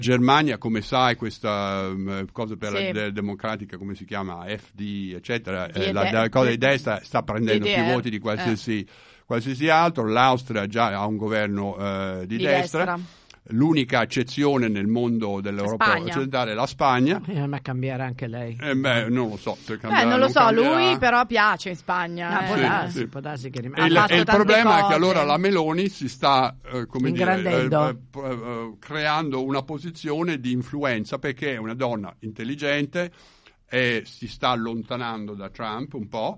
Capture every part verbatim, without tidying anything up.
Germania, come sai, questa um, cosa per sì. la de- democratica, come si chiama, F D, eccetera, Sì, eh, la, de- la cosa di destra sta prendendo D D R, più voti di qualsiasi, eh. qualsiasi altro. L'Austria già ha un governo uh, di, di destra. destra. L'unica eccezione nel mondo dell'Europa Spagna. occidentale è la Spagna. Bisogna cambiare anche lei. Eh beh, non lo so. Se Eh, cambierà, non lo so, cambierà. lui però piace in Spagna. Ah, eh. può Sì, darsi, sì. può darsi che E rimanga. il, fatto e il tante problema è cose. che allora la Meloni si sta eh, come Ingrandendo. dire, eh, eh, eh, creando una posizione di influenza, perché è una donna intelligente e si sta allontanando da Trump un po',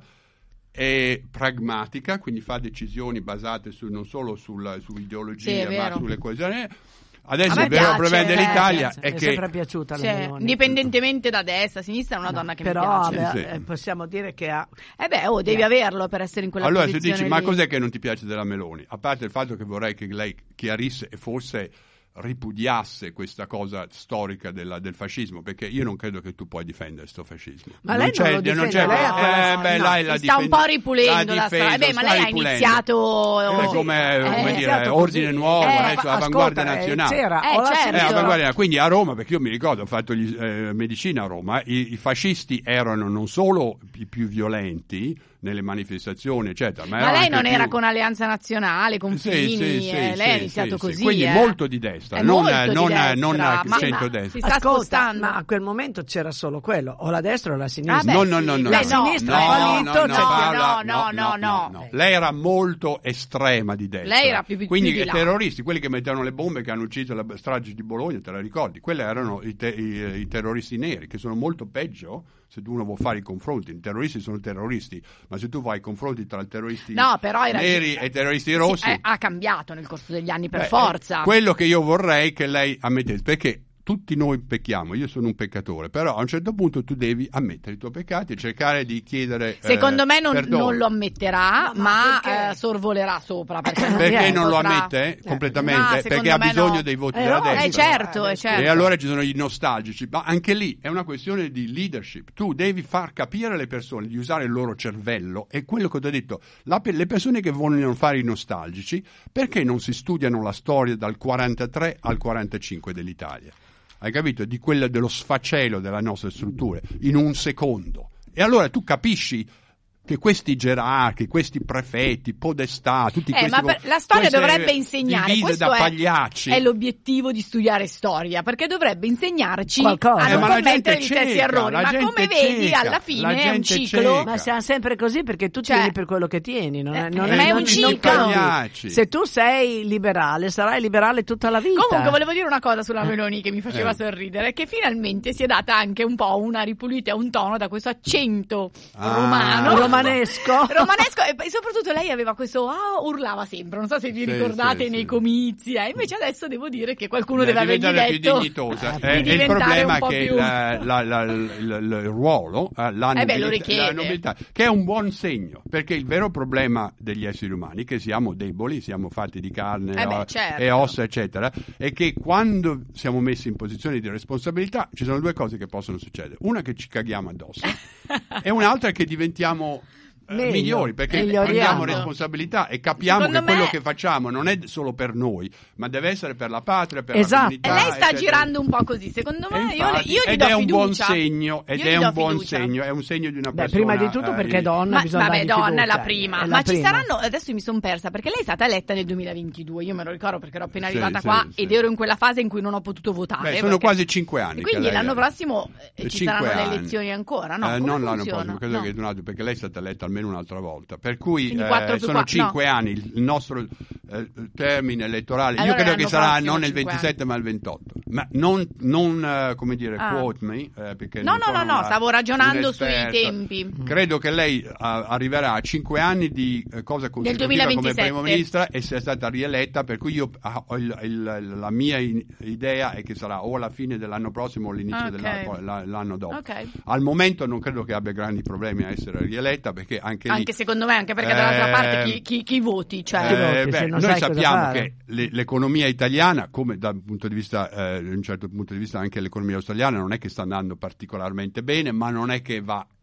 è pragmatica, quindi fa decisioni basate su, non solo sulla, su ideologia, Sì, è ma vero. sulle cose. A Adesso me il vero piace, problema eh, dell'Italia Sì, è mi è che sempre piaciuta la Cioè, Meloni. indipendentemente da destra, a sinistra è una donna che Però mi piace. beh, Sì, sì. eh, possiamo dire che ha Eh beh, oh, devi Beh. averlo per essere in quella allora se posizione dici ma lì. cos'è che non ti piace della Meloni? A parte il fatto che vorrei che lei chiarisse e forse ripudiasse questa cosa storica della, del fascismo, perché io non credo che tu puoi difendere sto fascismo. Ma lei non lo difende, c'è, lei ha quella- eh, beh, no, lei la Si sta un difende- po' ripulendo l'ha la strada. difeso, Eh beh, ma sta lei ha ripulendo. iniziato È come, eh, come è dire, iniziato ordine così. nuovo, Eh, adesso ma avanguardia ascolta, eh, nazionale. c'era, Eh, o la certo. Eh, sinistra- avanguardia. Quindi a Roma, perché io mi ricordo, ho fatto gli, eh, medicina a Roma, i, i fascisti erano non solo i più violenti nelle manifestazioni, eccetera, ma, Ma erano lei anche non era più- con Alleanza Nazionale, con Sì, Fini, sì, sì, eh, sì, lei ha sì, iniziato sì, così. quindi eh. molto di destra, È non, molto di non, destra, non ma- centrodestra. si sta Ascolta, spostando. ma a quel momento c'era solo quello, o la destra o la sinistra. Ah, beh, No, no, sì. no, no, La no. sinistra no, ha fallito, no, no, cioè- parla- no, no, no, no. Lei era molto estrema di destra. Lei era più- più Quindi di i là. terroristi, quelli che mettevano le bombe che hanno ucciso la strage di Bologna, te la ricordi? Quelli erano i, te- i- i terroristi neri, che sono molto peggio. Se tu uno vuole fare i confronti, i terroristi sono terroristi, ma se tu fai i confronti tra i terroristi No, però era- neri e i terroristi Sì, rossi, eh, ha cambiato nel corso degli anni per beh, forza. quello che io vorrei che lei ammettesse, perché tutti noi pecchiamo, io sono un peccatore, però a un certo punto tu devi ammettere i tuoi peccati e cercare di chiedere Secondo eh, me non, perdono. non lo ammetterà, No, ma ma, perché? eh, sorvolerà sopra. Perché non, Perché eh, non lo potrà- ammette completamente? No, perché secondo ha me bisogno no. dei voti Eh, della no, destra. Eh certo, eh, certo. E allora ci sono i nostalgici, ma anche lì è una questione di leadership. Tu devi far capire alle persone di usare il loro cervello, e quello che ti ho detto, la- le persone che vogliono fare i nostalgici, perché non si studiano la storia dal quarantatré al quarantacinque dell'Italia? Hai capito? Di quella dello sfacelo della nostra struttura, in un secondo. E allora tu capisci che questi gerarchi, questi prefetti, podestà, tutti Eh, questi... ma per- la storia queste dovrebbe insegnare, divise questo da è, pagliacci. è l'obiettivo di studiare storia, perché dovrebbe insegnarci Qualcosa. a Eh, non ma la commettere gente gli stessi cieca, errori, la ma gente come vedi cieca, alla la fine è un gente ciclo. cieca. Ma siamo sempre così perché tu Cioè- tieni per quello che tieni, non è, Eh, non ma è un non- ciclo. non cambi. Pagliacci. Se tu sei liberale, sarai liberale tutta la vita. Comunque volevo dire una cosa sulla Meloni che mi faceva Eh. sorridere, che finalmente si è data anche un po' una ripulita e un tono da questo accento Ah. romano. romanesco. Romanesco, e soprattutto lei aveva questo ah, urlava sempre, non so se vi Sì, ricordate sì, nei sì. comizi, eh. Invece adesso devo dire che qualcuno Deve deve avergli diventare detto più dignitosa. di Eh, e il diventare problema un è po' che più- la- la- la- il, il ruolo, eh, la, Eh beh, lo nobiltà, richiede. la nobiltà, che è un buon segno, perché il vero problema degli esseri umani è che siamo deboli, siamo fatti di carne Eh beh, o- certo. e ossa, eccetera, e che quando siamo messi in posizioni di responsabilità ci sono due cose che possono succedere. Una che ci caghiamo addosso e un'altra che diventiamo eh, Meglio, migliori, perché miglioriamo. prendiamo responsabilità e capiamo Secondo che quello me- che facciamo non è solo per noi, ma deve essere per la patria, per Esatto. la E comunità. lei sta eccetera. girando un po' così, secondo E me io, infatti, io gli ed do è un fiducia. buon segno, ed Io è gli do un buon fiducia. segno, è un segno di una Beh, persona. prima di tutto eh, perché donna Ma bisogna vabbè, dargli donna fiducia. è la prima. È la Ma ci prima. saranno, adesso mi sono persa perché lei è stata eletta nel duemilaventidue, io me lo ricordo perché ero appena Sì, arrivata sì, qua sì. ed ero in quella fase in cui non ho potuto votare. Beh, sono perché- quasi cinque anni. E che quindi lei l'anno è- prossimo eh, ci Cinque saranno le anni. elezioni ancora, no? Eh, Come non l'anno funziona? prossimo, credo No. che è un altro, perché lei è stata eletta almeno un'altra volta. Per cui Quindi eh, quattro più sono quattro, cinque no. anni il nostro eh, termine elettorale. Allora Io credo l'anno che sarà prossimo non il cinque ventisette ma il ventotto. Ma non, non eh, come dire, Ah. quote me, eh, perché No, non no, sono no, no, una- stavo ragionando un sui esperto. tempi. Credo che lei a- arriverà a cinque anni di eh, cosa consecutiva come duemilaventisette. primo ministra e sia stata rieletta, per cui io ah, ho il- il- la mia in- idea è che sarà o alla fine dell'anno prossimo o all'inizio Ok. dell'anno, la- l'anno dopo. Ok. Al momento non credo che abbia grandi problemi a essere rieletta, perché anche lì Anche secondo me, anche perché Eh, dall'altra parte chi, chi, chi voti? Cioè, Chi eh, voti, beh, se non noi sai cosa sappiamo fare. che le- l'economia italiana, come da un punto di vista, eh, da un certo punto di vista anche l'economia australiana, non è che sta andando particolarmente bene, ma non è che va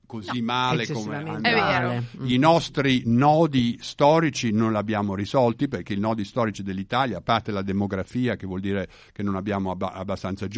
così No, male come eccessivamente andava. male. I nostri nodi storici non li abbiamo risolti, perché i nodi storici dell'Italia, a parte la demografia, che vuol dire che non abbiamo abba- abbastanza